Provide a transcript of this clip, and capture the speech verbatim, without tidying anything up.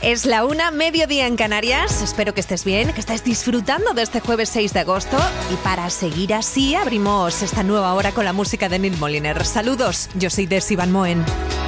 Es la una, mediodía en Canarias. Espero que estés bien, que estés disfrutando de este jueves seis de agosto. Y para seguir así, abrimos esta nueva hora con la música de Neil Moliner. Saludos, yo soy Desi Van Moen.